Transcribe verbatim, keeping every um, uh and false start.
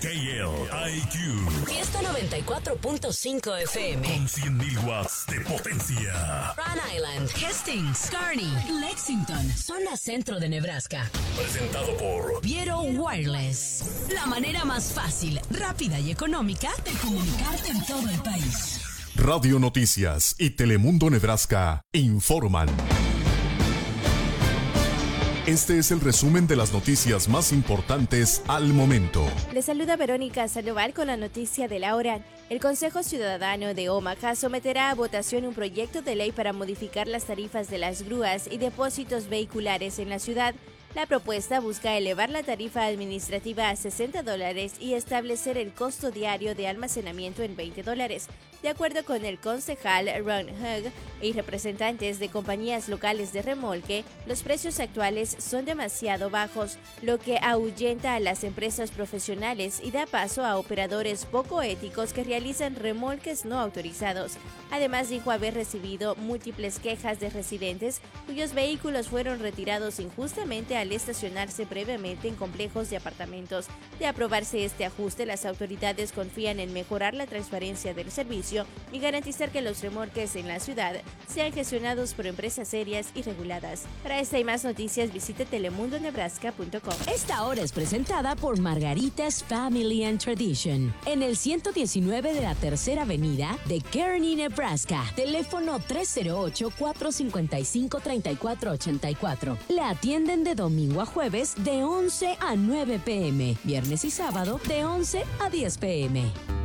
K L I Q. Fiesta noventa y cuatro punto cinco F M. Con cien mil watts de potencia. Rhode Island, Hastings, Kearney, Lexington, zona centro de Nebraska. Presentado por Viero Wireless. La manera más fácil, rápida y económica de comunicarte en todo el país. Radio Noticias y Telemundo Nebraska informan. Este es el resumen de las noticias más importantes al momento. Les saluda Verónica Sandoval con la noticia de la hora. El Consejo Ciudadano de Omaha someterá a votación un proyecto de ley para modificar las tarifas de las grúas y depósitos vehiculares en la ciudad. La propuesta busca elevar la tarifa administrativa a sesenta dólares y establecer el costo diario de almacenamiento en veinte dólares. De acuerdo con el concejal Ron Hugg y representantes de compañías locales de remolque, los precios actuales son demasiado bajos, lo que ahuyenta a las empresas profesionales y da paso a operadores poco éticos que realizan remolques no autorizados. Además, dijo haber recibido múltiples quejas de residentes cuyos vehículos fueron retirados injustamente al estacionarse previamente en complejos de apartamentos. De aprobarse este ajuste, las autoridades confían en mejorar la transparencia del servicio y garantizar que los remolques en la ciudad sean gestionados por empresas serias y reguladas. Para esta y más noticias, visite telemundo nebraska punto com. Esta hora es presentada por Margaritas Family and Tradition, en el ciento diecinueve de la Tercera Avenida de Kearney, Nebraska. Teléfono tres cero ocho, cuatro cinco cinco, tres cuatro ocho cuatro. La atienden de domingo a jueves de once a nueve p m, viernes y sábado de once a diez p m